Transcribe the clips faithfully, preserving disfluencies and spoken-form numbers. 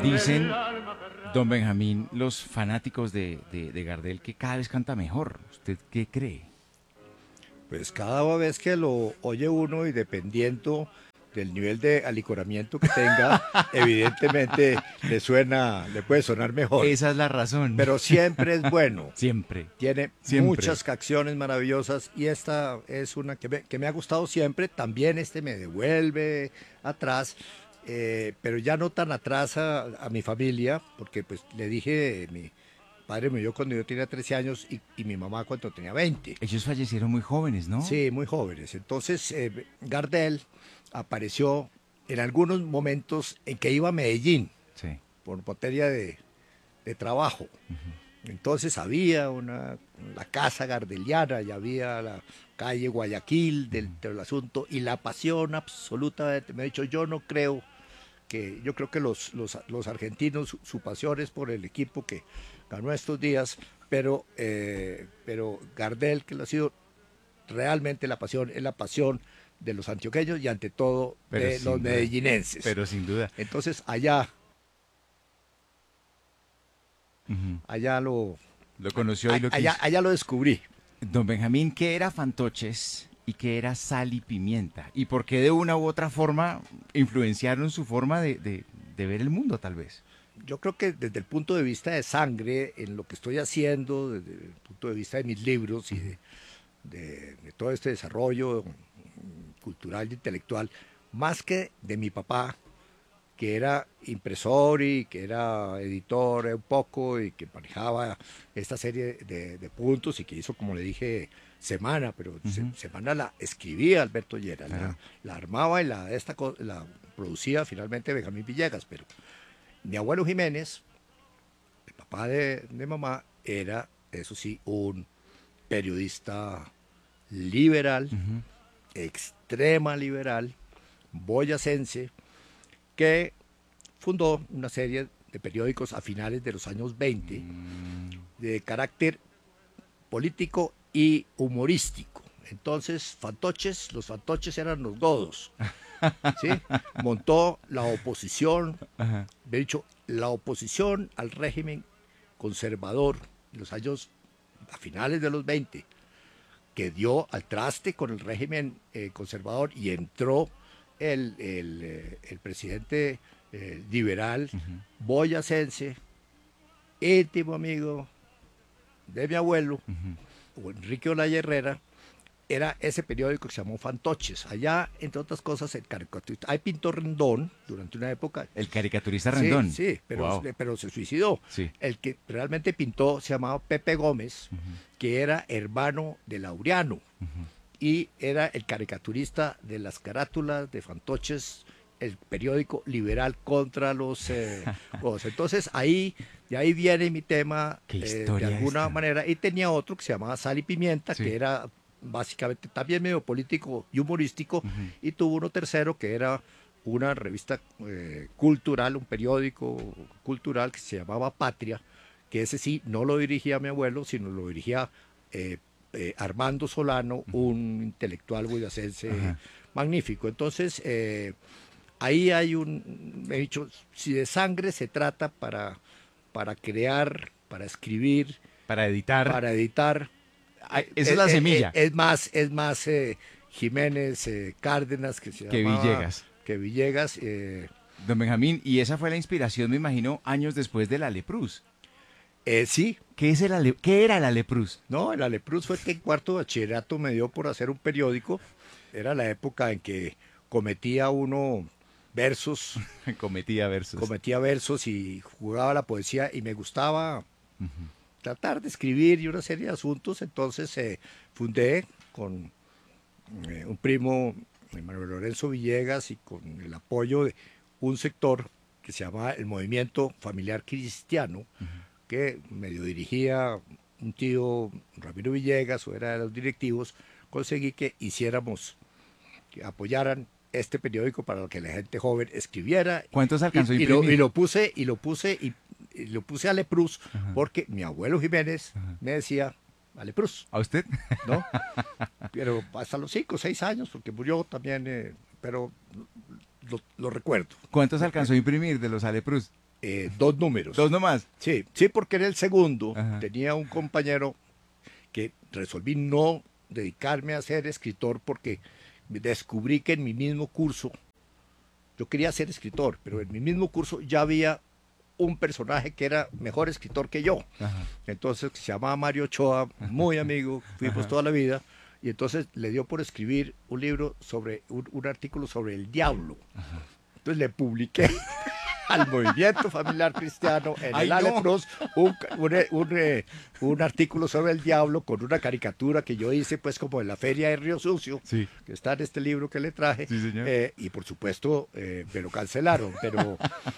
Dicen, don Benjamín, los fanáticos de, de, de Gardel que cada vez canta mejor. ¿Usted qué cree? Pues cada vez que lo oye uno y dependiendo del nivel de alicoramiento que tenga, evidentemente le suena, le puede sonar mejor. Esa es la razón. Pero siempre es bueno. Siempre. Tiene Siempre. muchas canciones maravillosas y esta es una que me, que me ha gustado siempre. También este me devuelve atrás, eh, pero ya no tan atrás a, a mi familia, porque pues le dije, mi padre murió cuando yo tenía trece años y, y mi mamá cuando tenía veinte. Ellos fallecieron muy jóvenes, ¿no? Sí, muy jóvenes. Entonces eh, Gardel apareció en algunos momentos en que iba a Medellín Sí. por materia de, de trabajo. Uh-huh. Entonces había una, la casa gardeliana, y había la calle Guayaquil del, uh-huh. del asunto, y la pasión absoluta, me ha dicho, yo no creo que, yo creo que los, los, los argentinos, su, su pasión es por el equipo que ganó estos días, pero, eh, pero Gardel, que lo ha sido realmente la pasión, es la pasión de los antioqueños y ante todo pero de los duda, medellinenses. Pero sin duda. Entonces allá, uh-huh. allá lo, lo conoció a, y lo allá, quiso. allá lo descubrí. Don Benjamín, ¿qué era Fantoches y qué era Sal y Pimienta? ¿Y por qué de una u otra forma influenciaron su forma de, de, de ver el mundo, tal vez? Yo creo que desde el punto de vista de sangre, en lo que estoy haciendo, desde el punto de vista de mis libros y de, de, de todo este desarrollo cultural e intelectual, más que de mi papá, que era impresor y que era editor un poco y que manejaba esta serie de, de puntos y que hizo, como le dije, Semana, pero uh-huh. se, Semana la escribía Alberto Llera, uh-huh. la, la armaba y la, esta, la producía finalmente Benjamín Villegas, pero mi abuelo Jiménez, el papá de, de mamá, era, eso sí, un periodista liberal, uh-huh. extrema liberal, boyacense, que fundó una serie de periódicos a finales de los años veinte mm. de carácter político y humorístico. Entonces, fantoches, los fantoches eran los godos. ¿Sí? Montó la oposición, uh-huh. de hecho, la oposición al régimen conservador en los años, a finales de los veinte, que dio al traste con el régimen eh, conservador y entró el, el, el presidente eh, liberal uh-huh. boyacense, íntimo amigo de mi abuelo, uh-huh. Enrique Olaya Herrera. Era ese periódico que se llamó Fantoches. Allá, entre otras cosas, el caricaturista. Ahí pintó Rendón durante una época. ¿El caricaturista Rendón? Sí, sí, pero, wow. pero se suicidó. Sí. El que realmente pintó se llamaba Pepe Gómez, uh-huh. que era hermano de Laureano. Uh-huh. Y era el caricaturista de las carátulas de Fantoches, el periódico liberal contra los... Eh, los. Entonces, ahí, de ahí viene mi tema, eh, de alguna esta? manera. Y tenía otro que se llamaba Sal y Pimienta, sí. que era... básicamente también medio político y humorístico, uh-huh. y tuvo uno tercero que era una revista eh, cultural, un periódico cultural que se llamaba Patria, que ese sí no lo dirigía mi abuelo, sino lo dirigía eh, eh, Armando Solano, uh-huh. un intelectual boyacense uh-huh. magnífico. Entonces, eh, ahí hay un, he dicho, si de sangre se trata para, para crear, para escribir, para editar, para editar, esa es la semilla. Es, es, es más, es más eh, Jiménez eh, Cárdenas que se que llamaba, Villegas. Que Villegas. Eh, Don Benjamín, y esa fue la inspiración, me imagino, años después de la Lepruz. Eh, sí. ¿Qué, es el Ale, ¿Qué era la Lepruz? No, la Lepruz fue que en cuarto de bachillerato me dio por hacer un periódico. Era la época en que cometía uno versos. cometía versos. Cometía versos y jugaba la poesía y me gustaba... Uh-huh. tratar de escribir y una serie de asuntos. Entonces eh, fundé con eh, un primo, Manuel Lorenzo Villegas, y con el apoyo de un sector que se llama el Movimiento Familiar Cristiano, uh-huh. que medio dirigía un tío, Ramiro Villegas, o era de los directivos. Conseguí que hiciéramos, que apoyaran este periódico para que la gente joven escribiera. ¿Cuántos alcanzó y, a y, lo, imprimir? y lo puse, y lo puse, y Y lo puse a Lepruz, uh-huh. porque mi abuelo Jiménez uh-huh. me decía a Lepruz. ¿A usted? ¿No? Pero hasta los cinco o seis años, porque murió también, eh, pero lo, lo recuerdo. ¿Cuántos alcanzó a imprimir de los Alepruz? eh, dos números. ¿Dos nomás? Sí, sí, porque en el segundo Ajá. tenía un compañero que resolví no dedicarme a ser escritor porque descubrí que en mi mismo curso, yo quería ser escritor, pero en mi mismo curso ya había un personaje que era mejor escritor que yo. Ajá. Entonces se llamaba Mario Ochoa, muy amigo, fuimos Ajá. toda la vida, y entonces le dio por escribir un libro sobre, un, un artículo sobre el diablo. Entonces le publiqué al Movimiento Familiar Cristiano en ¡Ay, el no! Aleprus un, un, un, eh, un artículo sobre el diablo con una caricatura que yo hice pues como en la feria de Río Sucio, Sí. que está en este libro que le traje, Sí, señor. eh, y por supuesto eh, me lo cancelaron, pero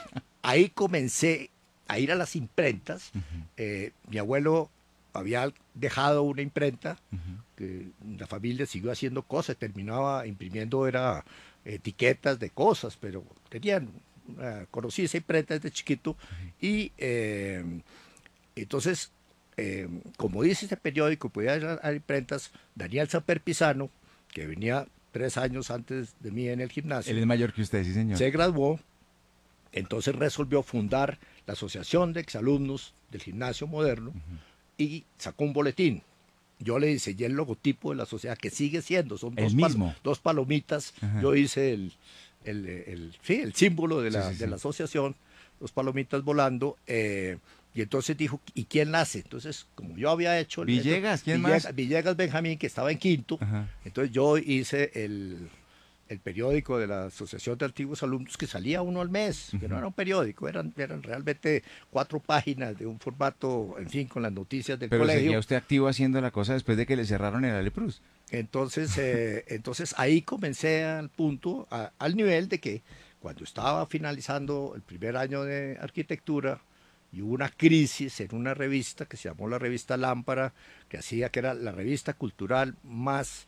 ahí comencé a ir a las imprentas. eh, mi abuelo había dejado una imprenta, que la familia siguió haciendo cosas, terminaba imprimiendo era etiquetas de cosas, pero tenían, uh, conocí esa imprenta desde chiquito y eh, entonces, eh, como dice ese periódico, podía ir a, a imprentas, Daniel Samper Pisano, que venía tres años antes de mí en el gimnasio, Él es mayor que usted, sí, señor. se graduó, entonces resolvió fundar la Asociación de Exalumnos del Gimnasio Moderno uh-huh. y sacó un boletín. Yo le diseñé el logotipo de la sociedad, que sigue siendo, son el dos, mismo. Pal dos palomitas. Uh-huh. Yo hice el, el, el, el, sí, el símbolo de la, sí, sí, de sí. la asociación, dos palomitas volando. Eh, y entonces dijo, ¿y quién la hace? Entonces, como yo había hecho... El, Villegas, ¿quién Villegas, más? Villegas Benjamín, que estaba en quinto. Uh-huh. Entonces yo hice el... el periódico de la Asociación de Antiguos Alumnos, que salía uno al mes, uh-huh. que no era un periódico, eran, eran realmente cuatro páginas de un formato, en fin, con las noticias del Pero colegio. Pero seguía usted activo haciendo la cosa después de que le cerraron el Aleprus. Entonces, eh, entonces ahí comencé al punto, a, al nivel de que cuando estaba finalizando el primer año de arquitectura, y hubo una crisis en una revista que se llamó la revista Lámpara, que hacía que era la revista cultural más...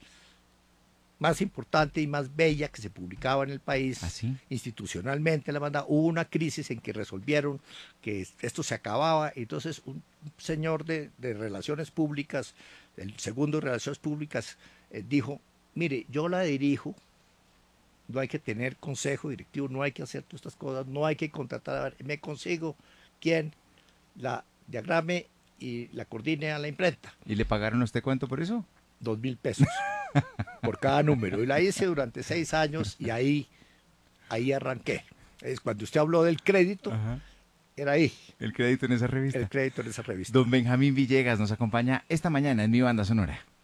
más importante y más bella que se publicaba en el país. ¿Ah, sí? Institucionalmente la banda, hubo una crisis en que resolvieron que esto se acababa, entonces un señor de, de relaciones públicas, el segundo de relaciones públicas, eh, dijo, mire, yo la dirijo, no hay que tener consejo directivo, no hay que hacer todas estas cosas, no hay que contratar, a ver, me consigo quien la diagrame y la coordine a la imprenta. ¿Y le pagaron a usted cuánto por eso? Dos mil pesos. Por cada número, y la hice durante seis años y ahí, ahí arranqué. Es cuando usted habló del crédito, Ajá. era ahí. El crédito en esa revista. El crédito en esa revista. Don Benjamín Villegas nos acompaña esta mañana en Mi Banda Sonora.